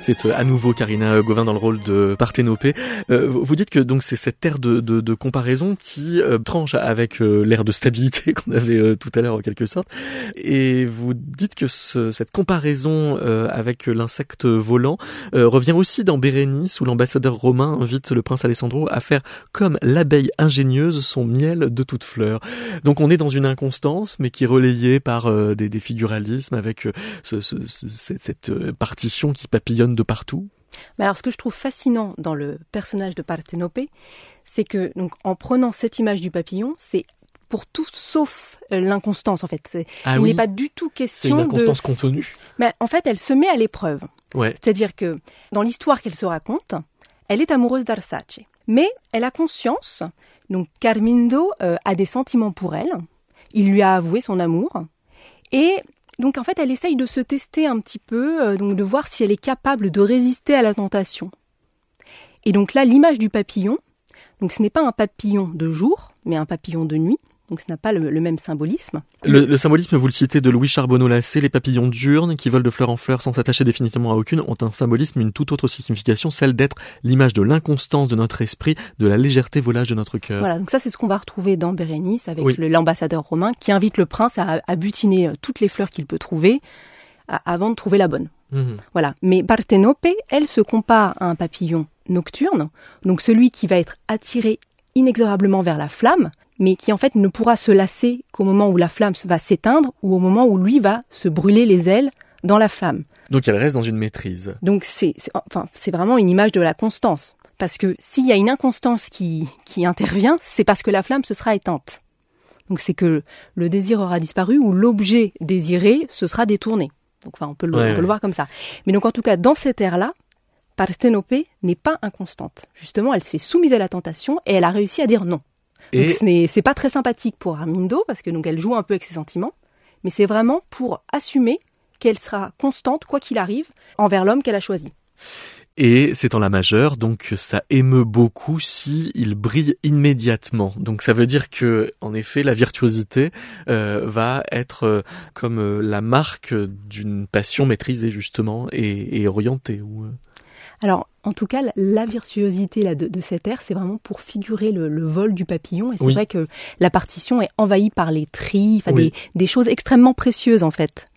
C'est à nouveau Karina Gauvin dans le rôle de Parthénopée. Vous dites que donc c'est cette ère de comparaison qui tranche avec l'ère de stabilité qu'on avait tout à l'heure en quelque sorte. Et vous dites que cette comparaison avec l'insecte volant revient aussi dans Bérénice, où l'ambassadeur romain invite le prince Alessandro à faire comme l'abeille ingénieuse son miel de toute fleur. Donc on est dans une inconstance, mais qui est relayée par des figuralismes avec cette partition qui papillonne de partout. Mais alors, ce que je trouve fascinant dans le personnage de Parthénopée, c'est que, donc, en prenant cette image du papillon, c'est pour tout sauf l'inconstance, en fait. Il n'est pas du tout question de... C'est une inconstance contenue. Mais en fait, elle se met à l'épreuve. Ouais. C'est-à-dire que, dans l'histoire qu'elle se raconte, elle est amoureuse d'Arsace. Mais elle a conscience, donc Carmindo a des sentiments pour elle. Il lui a avoué son amour. Et donc, en fait, elle essaye de se tester un petit peu, donc de voir si elle est capable de résister à la tentation. Et donc là, l'image du papillon, donc ce n'est pas un papillon de jour, mais un papillon de nuit. Donc ça n'a pas le même symbolisme. Le symbolisme, vous le citez, de Louis Charbonneau-Lassé, les papillons diurnes qui volent de fleur en fleur sans s'attacher définitivement à aucune, ont un symbolisme, une toute autre signification, celle d'être l'image de l'inconstance de notre esprit, de la légèreté volage de notre cœur. Voilà, donc ça c'est ce qu'on va retrouver dans Bérénice avec l'ambassadeur romain qui invite le prince à butiner toutes les fleurs qu'il peut trouver avant de trouver la bonne. Voilà. Mais Parthénopée, elle se compare à un papillon nocturne, donc celui qui va être attiré inexorablement vers la flamme, mais qui en fait ne pourra se lasser qu'au moment où la flamme va s'éteindre ou au moment où lui va se brûler les ailes dans la flamme. Donc elle reste dans une maîtrise. Donc c'est vraiment une image de la constance. Parce que s'il y a une inconstance qui intervient, c'est parce que la flamme se sera éteinte. Donc c'est que le désir aura disparu ou l'objet désiré se sera détourné. Donc on peut le voir comme ça. Mais donc en tout cas, dans cette ère-là, Parthénopée n'est pas inconstante. Justement, elle s'est soumise à la tentation et elle a réussi à dire non. Donc c'est pas très sympathique pour Armindo parce que donc elle joue un peu avec ses sentiments, mais c'est vraiment pour assumer qu'elle sera constante quoi qu'il arrive envers l'homme qu'elle a choisi. Et c'est en la majeure, donc ça émeut beaucoup si il brille immédiatement. Donc ça veut dire que, en effet, la virtuosité va être comme la marque d'une passion maîtrisée justement et orientée. Alors, en tout cas, la virtuosité là, de cette ère, c'est vraiment pour figurer le vol du papillon. Et c'est vrai que la partition est envahie par les trilles, des choses extrêmement précieuses en fait.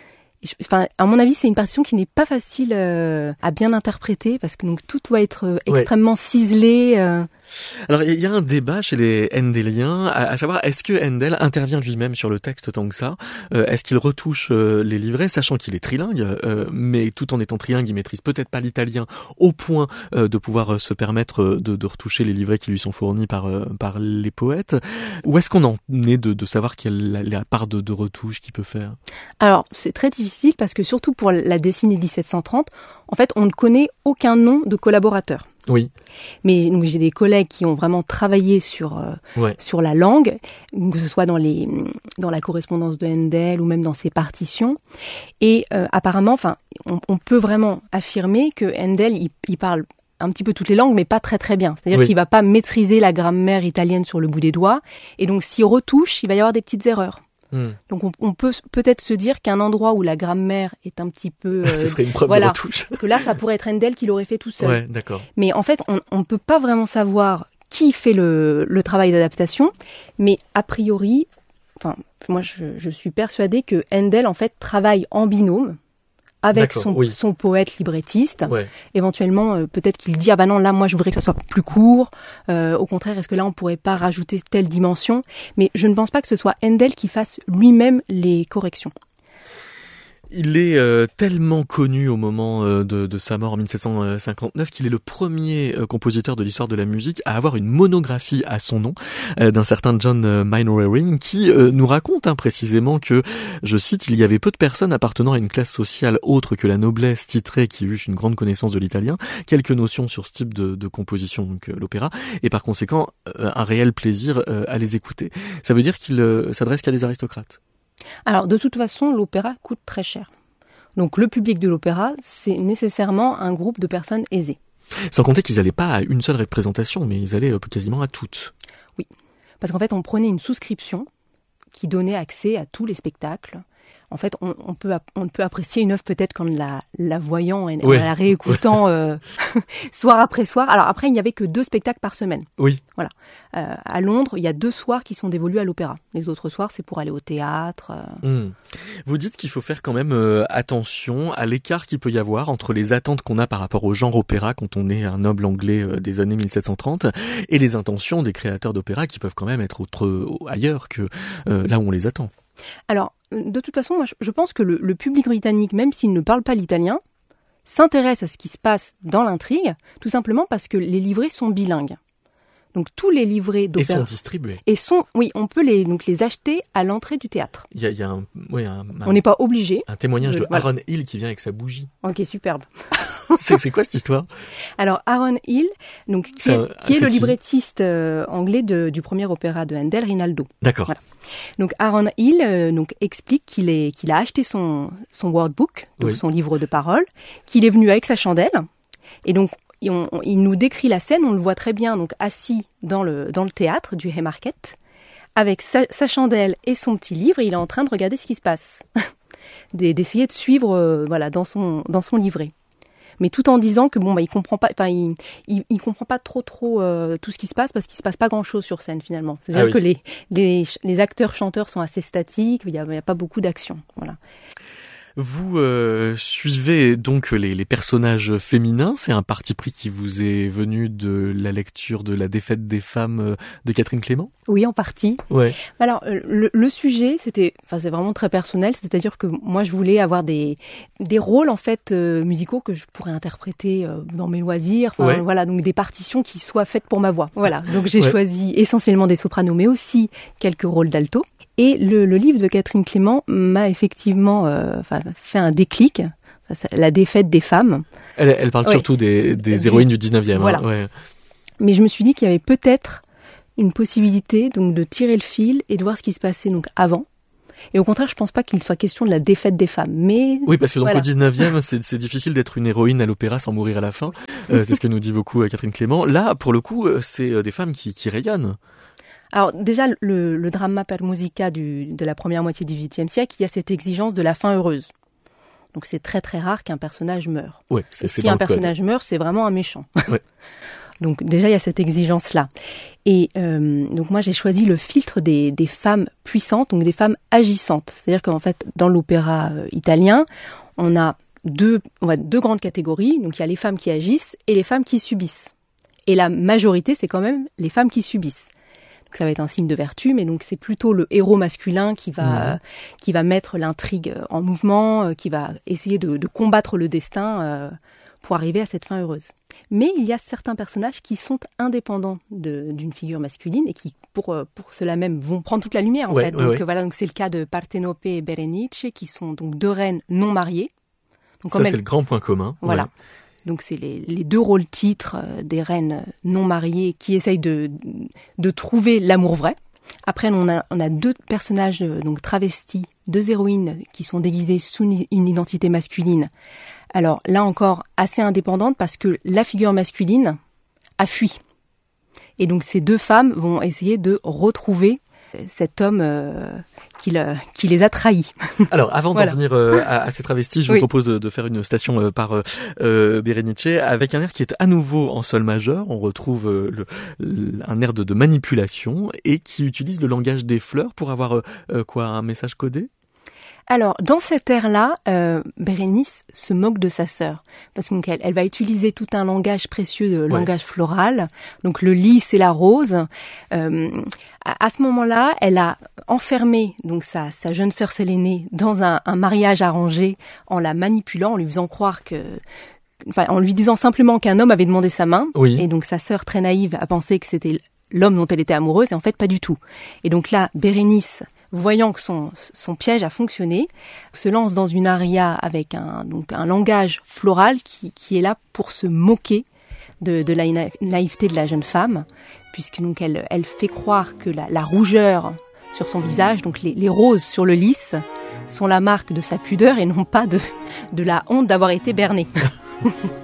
À mon avis, c'est une partition qui n'est pas facile à bien interpréter parce que donc tout doit être extrêmement ciselé. Alors il y a un débat chez les Handeliens à savoir est-ce que Handel intervient lui-même sur le texte tant que ça, est-ce qu'il retouche les livrets sachant qu'il est trilingue, mais tout en étant trilingue il maîtrise peut-être pas l'italien au point de pouvoir se permettre de retoucher les livrets qui lui sont fournis par les poètes. Où est-ce qu'on en est de savoir quelle est la part de retouche qu'il peut faire? Alors c'est très difficile parce que surtout pour la décennie 1730, en fait on ne connaît aucun nom de collaborateur. Oui. Mais donc, j'ai des collègues qui ont vraiment travaillé sur la langue, que ce soit dans la correspondance de Handel ou même dans ses partitions. Et apparemment, on peut vraiment affirmer que Handel, il parle un petit peu toutes les langues, mais pas très très bien. C'est-à-dire qu'il va pas maîtriser la grammaire italienne sur le bout des doigts. Et donc, s'il retouche, il va y avoir des petites erreurs. Donc on peut peut-être se dire qu'un endroit où la grammaire est un petit peu... ce serait une preuve de retouche. Que là, ça pourrait être Handel qui l'aurait fait tout seul. Ouais, d'accord. Mais en fait, on ne peut pas vraiment savoir qui fait le travail d'adaptation. Mais a priori, moi je suis persuadée que Handel en fait travaille en binôme avec son poète librettiste. Ouais. Éventuellement, peut-être qu'il dit « Ah bah non, là, moi, je voudrais que ça soit plus court. Au contraire, est-ce que là, on pourrait pas rajouter telle dimension ?» Mais je ne pense pas que ce soit Handel qui fasse lui-même les corrections. Il est tellement connu au moment de sa mort en 1759 qu'il est le premier compositeur de l'histoire de la musique à avoir une monographie à son nom d'un certain John Meinering qui nous raconte précisément que, je cite, il y avait peu de personnes appartenant à une classe sociale autre que la noblesse titrée qui eut une grande connaissance de l'italien, quelques notions sur ce type de composition, donc l'opéra, et par conséquent un réel plaisir à les écouter. Ça veut dire qu'il s'adresse qu'à des aristocrates. Alors, de toute façon, l'opéra coûte très cher. Donc, le public de l'opéra, c'est nécessairement un groupe de personnes aisées. Sans compter qu'ils n'allaient pas à une seule représentation, mais ils allaient quasiment à toutes. Oui, parce qu'en fait, on prenait une souscription qui donnait accès à tous les spectacles. En fait, on peut apprécier une œuvre peut-être qu'en la voyant et en la réécoutant soir après soir. Alors après, il n'y avait que 2 spectacles par semaine. Oui. Voilà. À Londres, il y a 2 soirs qui sont dévolus à l'opéra. Les autres soirs, c'est pour aller au théâtre. Vous dites qu'il faut faire quand même attention à l'écart qu'il peut y avoir entre les attentes qu'on a par rapport au genre opéra quand on est un noble anglais des années 1730 et les intentions des créateurs d'opéra qui peuvent quand même être ailleurs que là où on les attend. Alors, de toute façon, moi, je pense que le public britannique, même s'il ne parle pas l'italien, s'intéresse à ce qui se passe dans l'intrigue, tout simplement parce que les livrets sont bilingues. Donc, tous les livrets d'opéra... Et sont distribués. Oui, on peut les acheter à l'entrée du théâtre. Il y a on n'est pas obligé. Un témoignage de Aaron Hill qui vient avec sa bougie. Ok, superbe. C'est quoi cette histoire ? Alors Aaron Hill, donc qui est le librettiste anglais du premier opéra de Handel, Rinaldo. D'accord. Voilà. Donc Aaron Hill explique qu'il a acheté son wordbook, donc son livre de paroles, qu'il est venu avec sa chandelle, et donc il nous décrit la scène, on le voit très bien, donc assis dans le théâtre du Haymarket, avec sa chandelle et son petit livre, et il est en train de regarder ce qui se passe, d'essayer de suivre dans son livret. Mais tout en disant que il comprend pas, il comprend pas trop tout ce qui se passe parce qu'il se passe pas grand chose sur scène finalement. C'est-à-dire que les acteurs chanteurs sont assez statiques, il y a pas beaucoup d'action. Voilà. Vous suivez donc les personnages féminins. C'est un parti pris qui vous est venu de la lecture de La défaite des femmes de Catherine Clément ? Oui, en partie. Ouais. Alors le sujet, c'est vraiment très personnel. C'est-à-dire que moi, je voulais avoir des rôles en fait musicaux que je pourrais interpréter dans mes loisirs. Voilà, donc des partitions qui soient faites pour ma voix. Voilà. Donc j'ai choisi essentiellement des sopranos, mais aussi quelques rôles d'alto. Et le livre de Catherine Clément m'a effectivement fait un déclic, La défaite des femmes. Elle parle surtout des héroïnes du 19e. Voilà. Hein, ouais. Mais je me suis dit qu'il y avait peut-être une possibilité donc de tirer le fil et de voir ce qui se passait donc avant. Et au contraire, je pense pas qu'il soit question de la défaite des femmes. Mais oui, parce que donc au 19e, c'est difficile d'être une héroïne à l'opéra sans mourir à la fin. C'est ce que nous dit beaucoup Catherine Clément. Là, pour le coup, c'est des femmes qui rayonnent. Alors déjà, le drama per musica de la première moitié du XVIIIe siècle, il y a cette exigence de la fin heureuse. Donc c'est très très rare qu'un personnage meure. Ouais, et si un personnage meurt, c'est vraiment un méchant. Ouais. Donc déjà, il y a cette exigence-là. Et donc moi, j'ai choisi le filtre des femmes puissantes, donc des femmes agissantes. C'est-à-dire qu'en fait, dans l'opéra italien, on a deux grandes catégories. Donc il y a les femmes qui agissent et les femmes qui subissent. Et la majorité, c'est quand même les femmes qui subissent. Donc ça va être un signe de vertu, mais donc c'est plutôt le héros masculin qui va mettre l'intrigue en mouvement, qui va essayer de combattre le destin pour arriver à cette fin heureuse. Mais il y a certains personnages qui sont indépendants d'une figure masculine et qui, pour cela même, vont prendre toute la lumière en fait. Donc voilà, donc c'est le cas de Partenope et Berenice, qui sont donc 2 reines non mariées. Donc, ça c'est le grand point commun. Voilà. Ouais. Donc c'est les 2 rôles titres des reines non mariées qui essayent de trouver l'amour vrai. Après on a 2 personnages donc travestis, 2 héroïnes qui sont déguisées sous une identité masculine. Alors là encore assez indépendante parce que la figure masculine a fui. Et donc ces 2 femmes vont essayer de retrouver cet homme qui les a trahis. Alors, avant d'en venir à ces travestis, je vous propose de faire une station par Berenice avec un air qui est à nouveau en sol majeur. On retrouve un air de manipulation et qui utilise le langage des fleurs pour avoir un message codé. Alors, dans cet air-là, Bérénice se moque de sa sœur, parce qu'elle va utiliser tout un langage précieux, de langage floral, donc le lys et la rose. À ce moment-là, elle a enfermé donc sa jeune sœur Sélénée dans un mariage arrangé en la manipulant, en lui faisant croire en lui disant simplement qu'un homme avait demandé sa main, et donc sa sœur très naïve a pensé que c'était l'homme dont elle était amoureuse, et en fait pas du tout. Et donc là, Bérénice, voyant que son piège a fonctionné, se lance dans une aria avec un langage floral qui est là pour se moquer de la naïveté de la jeune femme, puisque donc elle fait croire que la rougeur sur son visage, donc les roses sur le lys, sont la marque de sa pudeur et non pas de la honte d'avoir été bernée.